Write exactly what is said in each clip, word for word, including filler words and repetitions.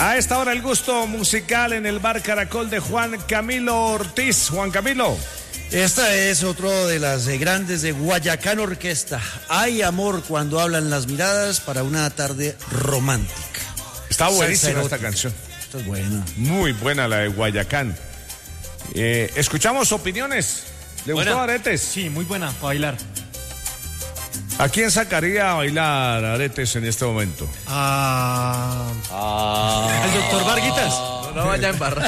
A esta hora el gusto musical en el Bar Caracol de Juan Camilo Ortiz. Juan Camilo. Esta es otro de las grandes de Guayacán Orquesta. Hay amor cuando hablan las miradas para una tarde romántica. Está buenísima esta canción. Esta es buena. Muy buena la de Guayacán. Eh, escuchamos opiniones. ¿Le buena. gustó Aretes? Sí, muy buena, para bailar. ¿A quién sacaría a bailar Aretes en este momento? Ah, Ah. al doctor Varguitas. No, no vaya a embarrar.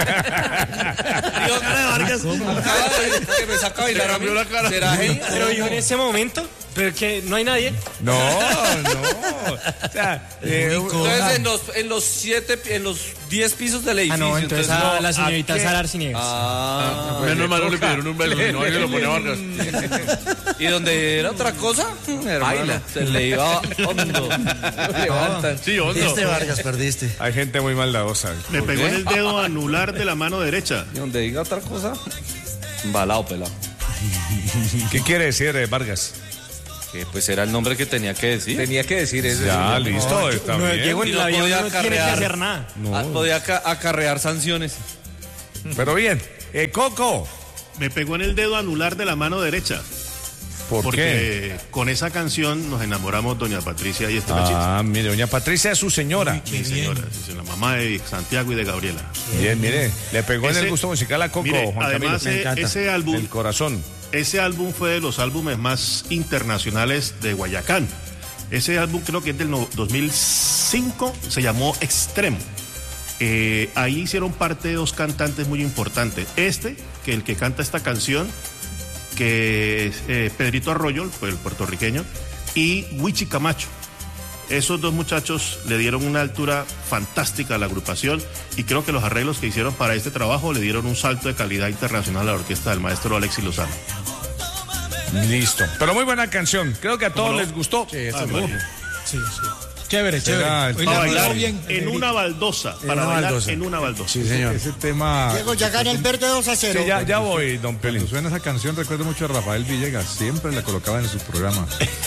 Digo, cara de Vargas. Que me saca a bailar a mí. ¿Será genial? Pero dijo en ese momento, pero que no hay nadie. No, no. O sea, eh, Entonces en los, en los siete, en los diez pisos del edificio. Ah, no, entonces a no, la señorita ¿a qué? Sara Arciniegas. Ah, pues Menos mal no le pidieron un baile, si no alguien lo ponía a Vargas. y donde era otra cosa, hermano, se le iba hondo. Levantan. Sí, hondo. Perdiste, Vargas, perdiste. hay gente muy maldadosa. Me pegó en el dedo anular de la mano derecha. Y donde diga otra cosa, embalado, pelado. ¿Qué quiere decir eh, Vargas? Que pues era el nombre que tenía que decir. Tenía que decir eso. Ya, señor. listo, está No, bien. Diego Y en no la vida podía no tiene que acarrear. hacer nada. Ah, podía aca- acarrear sanciones. Pero bien. Eh, Coco. Me pegó en el dedo anular de la mano derecha. ¿Por Porque con esa canción nos enamoramos doña Patricia y este machito. Ah, mire, doña Patricia es su señora. Mi señora, sí, la mamá de Santiago y de Gabriela. Bien, mire, le pegó en Ese- el gusto musical a Coco, mire, Juan además, Camilo. eh, Me encanta. ese álbum- El corazón. Ese álbum fue de los álbumes más internacionales de Guayacán. Ese álbum creo que es del no- dos mil cinco, se llamó Extremo. Eh, ahí hicieron parte de dos cantantes muy importantes. Este, que el que canta esta canción, que es eh, Pedrito Arroyo, fue el puertorriqueño, y Wichi Camacho. Esos dos muchachos le dieron una altura fantástica a la agrupación y creo que los arreglos que hicieron para este trabajo le dieron un salto de calidad internacional a la orquesta del maestro Alexis Lozano. Listo. Pero muy buena canción. Creo que a todos les gustó. Sí, esta Ah, es buena. María. Sí, sí. Chévere, Será el- chévere. Hoy Para la bailar bailar bien. en una baldosa. En Para una bailar baldosa. en una baldosa. Sí, señor. Ese tema, Diego, ya gana el verde dos a cero. Sí, ya, ya voy, don Pelín. cuando suena esa canción, recuerdo mucho a Rafael Villegas, siempre la colocaba en su programa.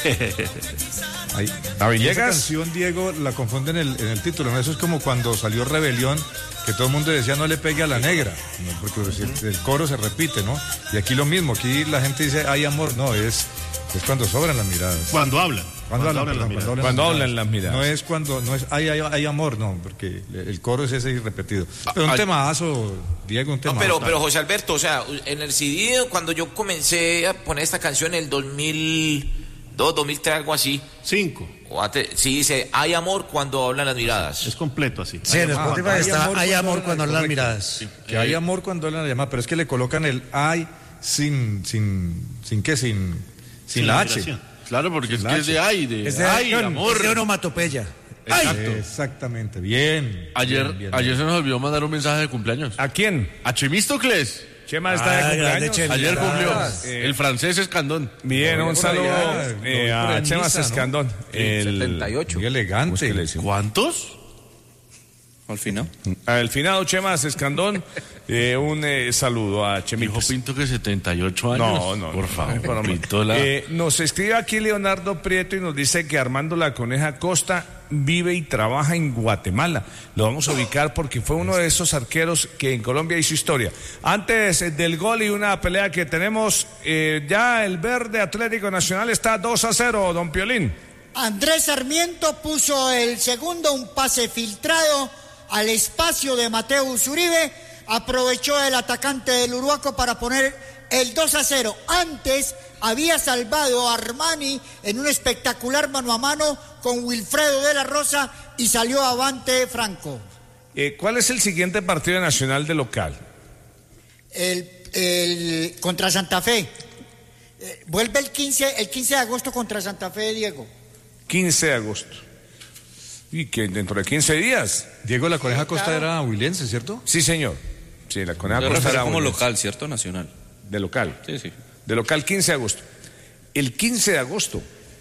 Ahí. ¿A Villegas? Esa canción, Diego, la confunde en el, en el título, ¿no? Eso es como cuando salió Rebelión, que todo el mundo decía no le pegue a la negra, ¿no? Porque pues, el, el coro se repite, ¿no? Y aquí lo mismo, aquí la gente dice hay amor, no, es, es cuando sobran las miradas. Cuando hablan. Cuando hablan, hablan las perdón, miradas. Cuando las hablan las miradas. No es cuando, no es hay, hay, hay amor, no, porque el coro es ese y repetido. Pero un Ah, temazo, Diego, un No, temazo. pero, pero José Alberto, o sea, en el C D, cuando yo comencé a poner esta canción en el dos mil dos, dos mil tres, algo así, Cinco. o antes, sí dice, hay amor cuando hablan las miradas. Es completo así. Sí, en Spotify hay está amor Hay cuando amor hablan- cuando hablan las correcto. miradas. Que hay amor cuando hablan la llamada, pero es que le colocan el ay sin, sin, sin qué, sin, sin, Sin la la H. vibración. Claro, porque es La que es de ay, de Es de, ay, es amor. de onomatopeya. Exacto. Exactamente, bien. Ayer, bien, bien, ayer bien. se nos olvidó mandar un mensaje de cumpleaños. ¿A quién? A Chemístocles. Chema está Ah, de grande cumpleaños. Chema. Ayer cumplió. Eh, El francés Escandón. Bien, un por saludo allá, lo eh, vi por a en Chema Niza, ¿no? Escandón. El, setenta y ocho. Muy elegante. ¿Cuántos? Al final. Al finado Chema Escandón, eh, un eh, saludo a Dijo Chemitos. Pinto que setenta y ocho años. No, no, Por no, favor. no, no, Pinto la- Eh, nos escribe aquí Leonardo Prieto y nos dice que Armando La Coneja Costa vive y trabaja en Guatemala. Lo vamos a ubicar porque fue uno de esos arqueros que en Colombia hizo historia. Antes eh, del gol y una pelea que tenemos, eh, ya el Verde Atlético Nacional está dos a cero, don Piolín. Andrés Sarmiento puso el segundo, un pase filtrado al espacio de Mateus Uribe. Aprovechó el atacante del Uruguaco para poner el dos a cero. Antes había salvado a Armani en un espectacular mano a mano con Wilfredo de la Rosa y salió avante Franco. Eh, ¿Cuál es el siguiente partido nacional de local? El, el contra Santa Fe. Eh, vuelve el quince, el quince de agosto contra Santa Fe, Diego. quince de agosto. Y que dentro de quince días. Diego La Coneja Costa claro. era huilense, ¿cierto? Sí, señor. Sí, La Coneja Se Costa refiere era como un- local, ¿cierto? Nacional. de local. Sí, sí. De local quince de agosto. El quince de agosto,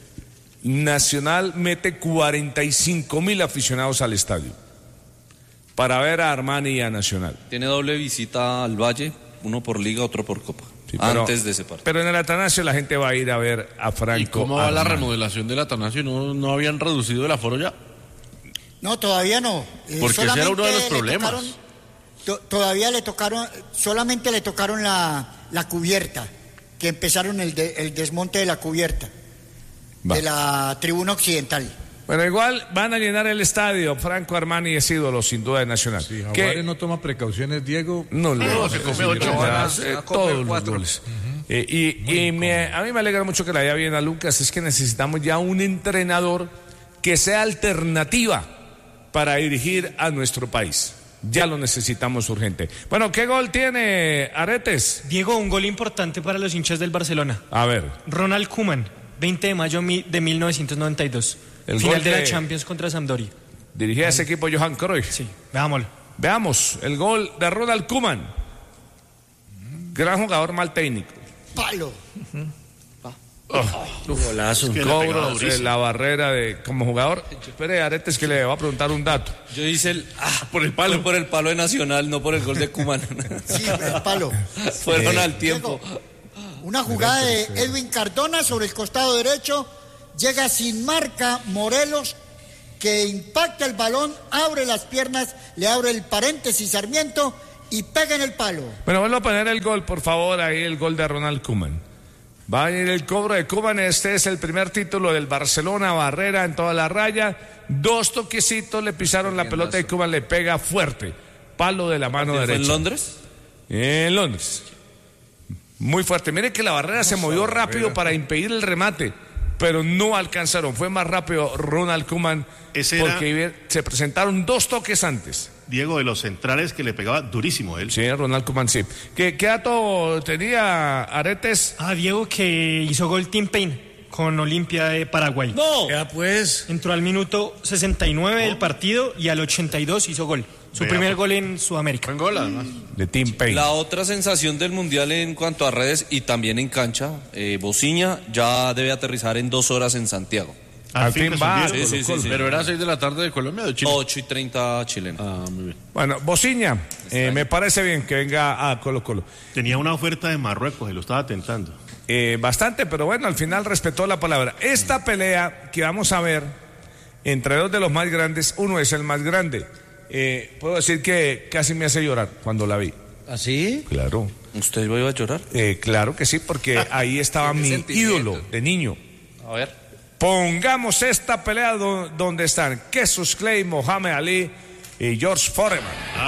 Nacional mete cuarenta y cinco mil aficionados al estadio para ver a Armani y a Nacional. Tiene doble visita al Valle, uno por liga, otro por copa. Sí, pero- antes de ese partido. Pero en el Atanasio la gente va a ir a ver a Franco. ¿Y cómo va la Armani. remodelación del Atanasio? ¿No, no habían reducido el aforo ya? No, todavía no. Eh, Porque ese era uno de los le problemas. tocaron- to- todavía le tocaron, solamente le tocaron la, la cubierta, que empezaron el, de- el desmonte de la cubierta, Va. de la tribuna occidental. Bueno, igual van a llenar el estadio. Franco Armani es ídolo, sin duda, de Nacional. Si ¿Qué? Jaguares no toma precauciones, Diego. No, le No, se come ocho ya, goles. eh, Va a comer todos los cuatro. goles. Eh, y y me- a mí me alegra mucho que le vaya bien a Lucas. Es que necesitamos ya un entrenador que sea alternativa para dirigir a nuestro país. Ya lo necesitamos urgente. Bueno, ¿qué gol tiene Aretes? Diego, un gol importante para los hinchas del Barcelona. A ver. Ronald Koeman, veinte de mayo mi- de mil novecientos noventa y dos. El Final gol de de- la Champions contra Sampdoria. Dirigía a ese equipo Johan Cruyff. Sí, veámoslo. Veamos el gol de Ronald Koeman. Gran jugador, mal técnico. Palo. Golazo. Que le pegaba Cobro durísimo. eh, la barrera de como jugador. Espere, Aretes, que le va a preguntar un dato. Yo hice el. Ah, por el palo. Por el palo de Nacional, no por el gol de Koeman. Sí, el palo. Fueron Eh, al tiempo. Una jugada de Edwin Cardona sobre el costado derecho, llega sin marca Morelos, que impacta el balón, abre las piernas, le abre el paréntesis Sarmiento y pega en el palo. Bueno, vuelvo a poner el gol, por favor, ahí el gol de Ronald Koeman. Va a ir el cobro de Koeman, este es el primer título del Barcelona, barrera en toda la raya, dos toquecitos, le pisaron la pelota y Koeman le pega fuerte, palo de la mano ¿Fue derecha. en Londres? En Londres. Muy fuerte. Mire que la barrera se movió rápido para impedir el remate, pero no alcanzaron. Fue más rápido Ronald Koeman Ese era- porque se presentaron dos toques antes. Diego, de los centrales que le pegaba durísimo él. Sí, Ronald Koeman, sí. ¿Qué, qué dato tenía Aretes? Ah, Diego, que hizo gol Tim Payne con Olimpia de Paraguay. No. Ya pues. Entró al minuto sesenta y nueve del partido y al ochenta y dos hizo gol. Su Vea, primer pues. gol en Sudamérica. Buen gol, además. De Tim Payne. La otra sensación del Mundial en cuanto a redes y también en cancha, eh, Bociña ya debe aterrizar en dos horas en Santiago. Al fin va. resolvieron. Sí, sí, sí, sí. Pero era seis de la tarde de Colombia o de Chile. ocho y treinta chileno. Ah, muy bien. Bueno, Bociña, eh, me parece bien que venga a Colo Colo. Tenía una oferta de Marruecos y lo estaba tentando. Eh, bastante, pero bueno, al final respetó la palabra. Esta pelea que vamos a ver entre dos de los más grandes, uno es el más grande. Eh, puedo decir que casi me hace llorar cuando la vi. ¿Así? Claro. ¿Usted iba a llorar? Eh, claro que sí, porque ahí estaba mi ídolo de niño. A ver. Pongamos esta pelea do- donde están Cassius Clay, Mohamed Ali y George Foreman.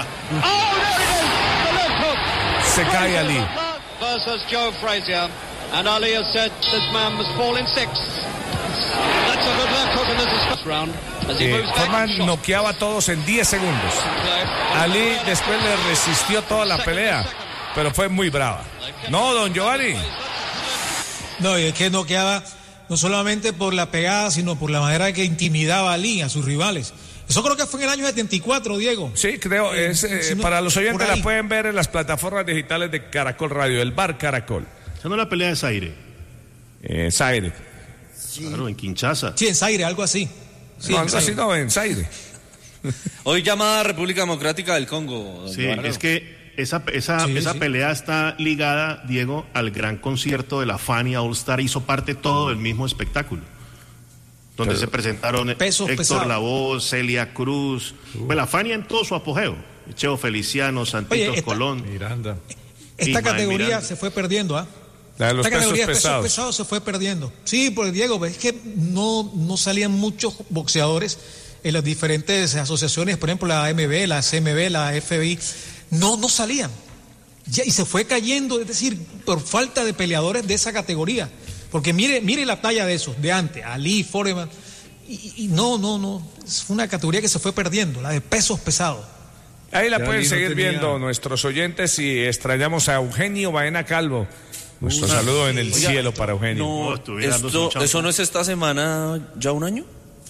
Se cae Ali. Versus Joe Frazier. And Ali has said this man must fall in six. That's a good left hook in this first round. As he Eh, moves back Foreman and shot. noqueaba a todos en diez segundos. Ali después le resistió toda la pelea, pero fue muy brava. No, don Giovanni. No, y es que noqueaba no solamente por la pegada, sino por la manera que intimidaba a Ali, a sus rivales. Eso creo que fue en el año setenta y cuatro, Diego. Sí, creo, es, eh, si no, para los oyentes por ahí. la pueden ver en las plataformas digitales de Caracol Radio, el bar Caracol. Esa no es la pelea de Zaire. Eh, Zaire. Claro, en Kinshasa. Sí, en Zaire, algo así. Sí, no, en algo Zaire. así no, en Zaire. Hoy llamada República Democrática del Congo. don Sí, Giovanni. es que esa, esa, Sí, esa sí. pelea está ligada, Diego, al gran concierto de la Fania All Star. Hizo parte todo del mismo espectáculo. Donde se presentaron Pesos Héctor pesados. Lavoe, Celia Cruz. Pues la Fania en todo su apogeo. Cheo Feliciano, Santitos Oye, esta- Colón. Miranda. Esta Ismael categoría Miranda. se fue perdiendo, ¿ah? La de los Esta pesos categoría de pesos pesados. pesados se fue perdiendo. Sí, pues Diego, es que no, no salían muchos boxeadores en las diferentes asociaciones, por ejemplo la A M B, la C M B, la F B I, no, no salían. Ya, y se fue cayendo, es decir, por falta de peleadores de esa categoría. Porque mire, mire la talla de esos, de antes, Ali, Foreman, y, y no, no, no, es una categoría que se fue perdiendo, la de pesos pesados. Ahí la Ya pueden Ali no seguir tenía- viendo nuestros oyentes y extrañamos a Eugenio Baena Calvo. Nuestro saludo en el Oiga, cielo para Eugenio. No, No, estuviera dándose esto, un chance. ¿eso no es esta semana ya un año?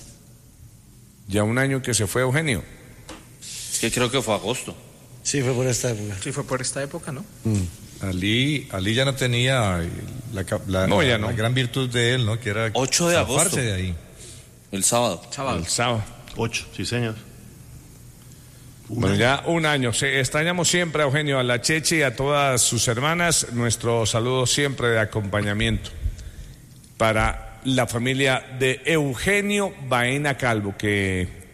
Ya un año que se fue Eugenio. Es que creo que fue agosto. Sí, fue por esta época. Sí, fue por esta época, ¿no? Ali, Ali ya no tenía la, cap- la- No, ya la- no. la gran virtud de él, ¿no? Que era ocho de zafarse agosto. de ahí. El sábado. El sábado. Ocho, sí, señor. Bueno, ya un año. Se- extrañamos siempre a Eugenio, a la Cheche y a todas sus hermanas. Nuestro saludo siempre de acompañamiento para la familia de Eugenio Baena Calvo, que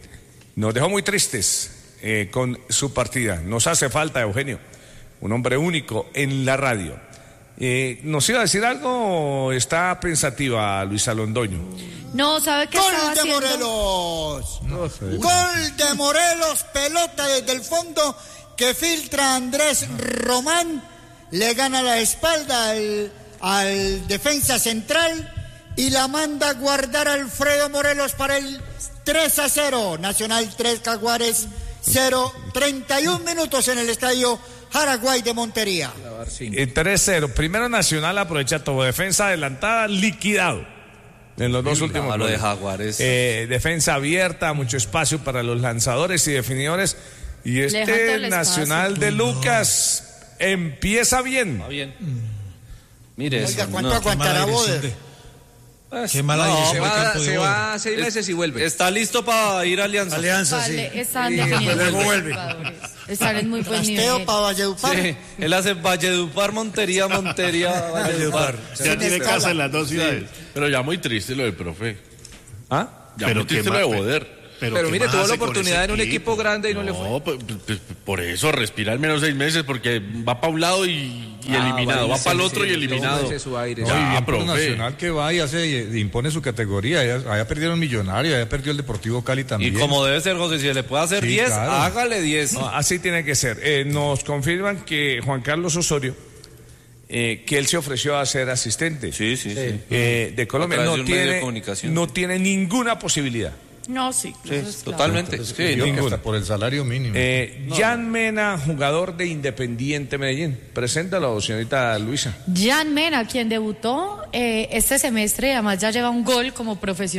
Nos dejó muy tristes eh, con su partida. Nos hace falta Eugenio, un hombre único en la radio. Eh, ¿Nos iba a decir algo o está pensativa Luisa Londoño? No, ¿sabe qué ¡Gol estaba de haciendo? Morelos! No sé. Gol de Morelos, pelota desde el fondo que filtra Andrés Román, le gana la espalda al, al defensa central y la manda a guardar Alfredo Morelos para el tres a cero. Nacional tres, Jaguares cero. treinta y un minutos en el estadio Jaraguay de Montería. Eh, tres cero. Primero Nacional aprovecha todo. Defensa adelantada, liquidado. En los dos últimos No, lo de goles. Jaguares. Eh, defensa abierta, mucho espacio para los lanzadores y definidores. Y Le dejan todo este el Nacional de Lucas empieza bien. Va bien. Mire Oiga, eso. ¿cuánto no. aguantará Boder? Qué mala No, dirección se del va- campo de Se Boder. va seis meses y vuelve. Está listo para ir a Alianza. Alianza, Vale, sí. están Y definiendo luego los vuelve. jugadores. Están en muy buen Trasteo nivel. para Valledupar. Sí, él hace Valledupar, Montería, Montería, Valledupar. Ya tiene casa en las dos ciudades. Pero ya muy triste lo del profe. ¿Ah? Ya Pero muy qué triste lo más, de pero- Boder. Pero, Pero ¿qué mire, más tuvo la hace con oportunidad ese en un equipo grande y no le fue. No, pues, pues, por eso respira al menos seis meses porque va para un lado y, y Ah, eliminado, va sí, para el sí, otro sí, y eliminado. tómese su aire. No, Ya, y bien por profe. Nacional que va y hace y impone su categoría. Allá, allá perdieron Millonarios, allá perdió el Deportivo Cali Y también. como debe ser, José, si se le puede hacer Sí, diez, claro. hágale diez. No, así tiene que ser. Eh, nos confirman que Juan Carlos Osorio, eh, que él se ofreció a ser asistente Sí, sí, sí. eh, de Colombia, A través no de un medio de tiene, comunicación. no tiene ninguna posibilidad. No, sí. Sí, eso es claro. totalmente. Entonces, Sí, creo que ninguna. hasta por el salario mínimo. Eh, Jan Mena, jugador de Independiente Medellín. Preséntalo, señorita Luisa. Jan Mena, quien debutó eh, este semestre, además ya lleva un gol como profesional.